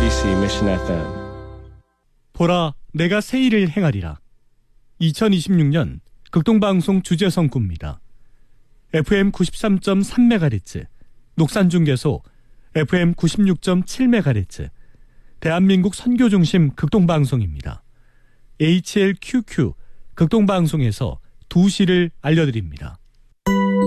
UGC Mission FM. 보라, 내가 새 일을 행하리라. 2026년 극동방송 주제성구입니다. FM 93.3MHz, 녹산중계소 FM 96.7MHz, 대한민국 선교중심 극동방송입니다. HLQQ 극동방송에서 2시를 알려드립니다.